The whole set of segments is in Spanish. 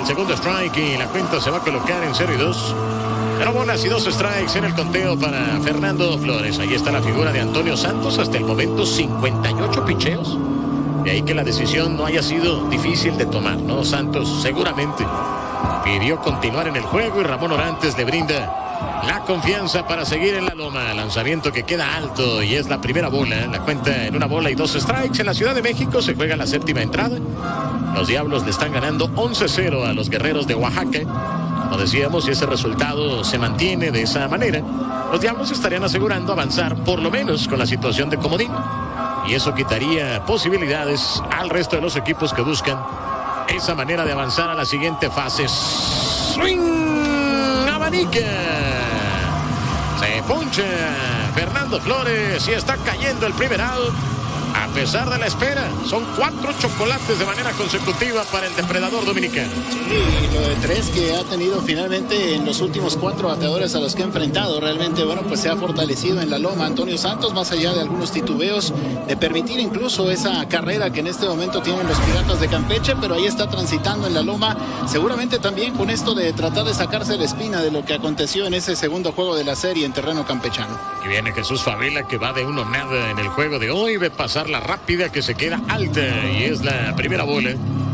segundo strike y la cuenta se va a colocar en 0-2. 0 bolas y 2 strikes en el conteo para Fernando Flores. Ahí está la figura de Antonio Santos. Hasta el momento 58 picheos. De ahí que la decisión no haya sido difícil de tomar, ¿no? Santos seguramente pidió continuar en el juego y Ramón Orantes le brinda la confianza para seguir en la loma. Lanzamiento que queda alto y es la primera bola. La cuenta en 1 bola y 2 strikes. En la Ciudad de México se juega la séptima entrada. Los Diablos le están ganando 11-0 a los Guerreros de Oaxaca. Como decíamos, si ese resultado se mantiene de esa manera, los Diablos estarían asegurando avanzar por lo menos con la situación de comodín. Y eso quitaría posibilidades al resto de los equipos que buscan esa manera de avanzar a la siguiente fase. Swing, abanica. Se puncha Fernando Flores y está cayendo el primer out. A pesar de la espera, son 4 chocolates de manera consecutiva para el depredador dominicano. Sí, lo de 3 que ha tenido finalmente en los últimos 4 bateadores a los que ha enfrentado. Realmente, bueno, pues se ha fortalecido en la loma Antonio Santos, más allá de algunos titubeos, de permitir incluso esa carrera que en este momento tienen los Piratas de Campeche, pero ahí está transitando en la loma, seguramente también con esto de tratar de sacarse la espina de lo que aconteció en ese segundo juego de la serie en terreno campechano. Y viene Jesús Favela, que va de 1-0 en el juego de hoy, ve pasar la rápida que se queda alta y es la primera bola.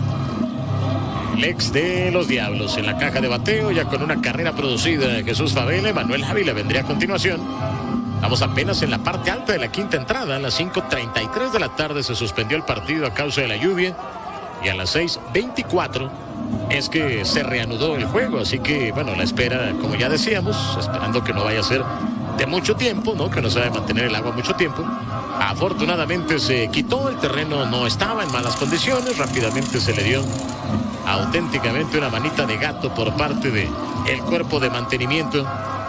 El ex de los Diablos en la caja de bateo, ya con una carrera producida. Jesús Favela. Manuel Ávila vendría a continuación. Estamos apenas en la parte alta de la quinta entrada. A las 5:33 de la tarde se suspendió el partido a causa de la lluvia y a las 6:24 es que se reanudó el juego. Así que bueno, la espera, como ya decíamos, esperando que no vaya a ser de mucho tiempo, ¿no? Que no se vaya a mantener el agua mucho tiempo. Afortunadamente se quitó, el terreno no estaba en malas condiciones, rápidamente se le dio auténticamente una manita de gato por parte de el cuerpo de mantenimiento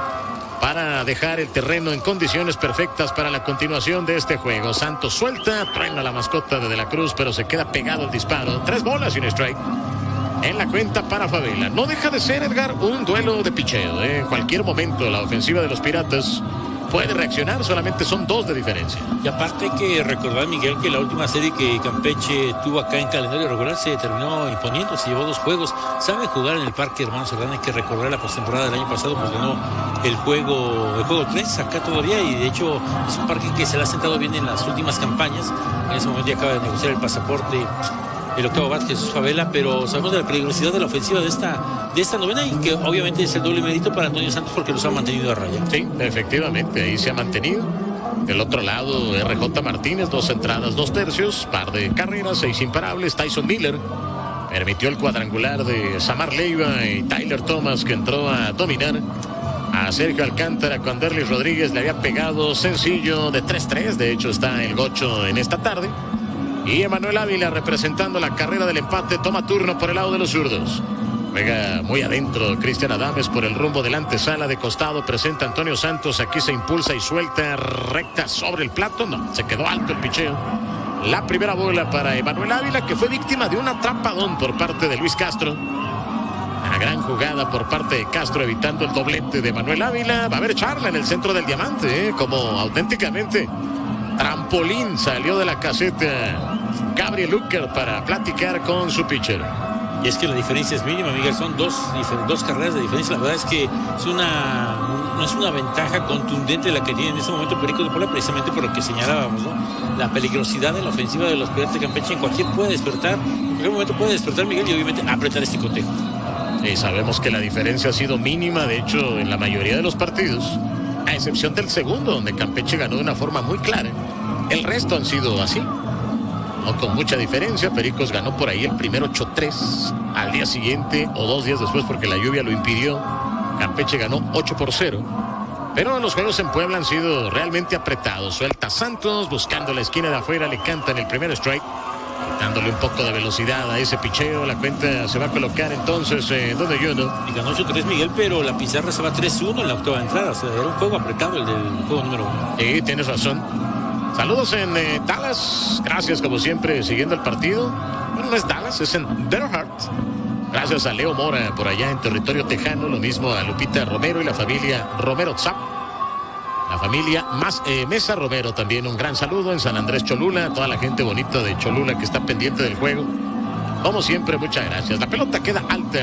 para dejar el terreno en condiciones perfectas para la continuación de este juego. Santos suelta, truena la mascota de la Cruz, pero se queda pegado el disparo. 3 bolas y un strike en la cuenta para Favela. No deja de ser, Edgar, un duelo de picheo. En cualquier momento la ofensiva de los Piratas puede reaccionar, solamente son 2 de diferencia. Y aparte hay que recordar, Miguel, que la última serie que Campeche tuvo acá en calendario regular se terminó imponiendo, se llevó 2 juegos. Sabe jugar en el Parque Hermano Cerdán, hay que recordar la postemporada del año pasado, pues ganó el juego 3 acá todavía, y de hecho es un parque que se le ha sentado bien en las últimas campañas. En ese momento ya acaba de negociar el pasaporte el octavo bat Jesús Favela, pero sabemos de la peligrosidad de la ofensiva de esta novena, y que obviamente es el doble mérito para Antonio Santos porque los ha mantenido a raya. Sí, efectivamente, ahí se ha mantenido. Del otro lado, RJ Martínez, 2 entradas, 2 tercios, par de carreras, 6 imparables. Tyson Miller permitió el cuadrangular de Samar Leiva y Tyler Thomas, que entró a dominar a Sergio Alcántara cuando Erlis Rodríguez le había pegado sencillo de 3-3. De hecho, está el gocho en esta tarde. Y Emanuel Ávila, representando la carrera del empate, toma turno por el lado de los zurdos. Juega muy adentro Cristian Adames por el rumbo de la antesala. De costado presenta Antonio Santos. Aquí se impulsa y suelta recta sobre el plato. No, se quedó alto el picheo. La primera bola para Emanuel Ávila, que fue víctima de un atrapadón por parte de Luis Castro. Una gran jugada por parte de Castro, evitando el doblete de Emanuel Ávila. Va a haber charla en el centro del diamante, como auténticamente trampolín salió de la caseta Gabriel Ucker para platicar con su pitcher. Y es que la diferencia es mínima, Miguel, son dos carreras de diferencia. La verdad es que no es una ventaja contundente la que tiene en este momento Perico de Puebla, precisamente por lo que señalábamos, ¿no? La peligrosidad de la ofensiva de los Piratas de Campeche. En cualquier momento puede despertar, Miguel, y obviamente apretar este cotejo. Y sabemos que la diferencia ha sido mínima, de hecho, en la mayoría de los partidos, a excepción del segundo, donde Campeche ganó de una forma muy clara. El resto han sido así, no con mucha diferencia. Pericos ganó por ahí el primero 8-3. Al día siguiente, o 2 días después, porque la lluvia lo impidió, Campeche ganó 8-0. Pero los juegos en Puebla han sido realmente apretados. Suelta Santos, buscando la esquina de afuera, le cantan el primer strike, dándole un poco de velocidad a ese picheo. La cuenta se va a colocar entonces donde yo no. Y ganó 8-3, Miguel, pero la pizarra se va 3-1 en la octava entrada. O sea, era un juego apretado el del juego número 1. Sí, tienes razón. Saludos en Dallas. Gracias, como siempre, siguiendo el partido. Bueno, no es Dallas, es en Better Heart. Gracias a Leo Mora por allá en territorio tejano. Lo mismo a Lupita Romero y la familia Romero Tzap. La familia Mesa Romero también, un gran saludo en San Andrés Cholula. Toda la gente bonita de Cholula que está pendiente del juego. Como siempre, muchas gracias. La pelota queda alta.